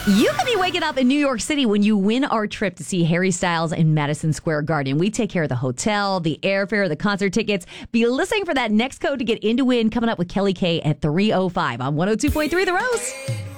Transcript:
You could be waking up in New York City when you win our trip to see Harry Styles in Madison Square Garden. We take care of the hotel, the airfare, the concert tickets. Be listening for that next code to get in to win coming up with Kelly K at 3:05 on 102.3 The Rose.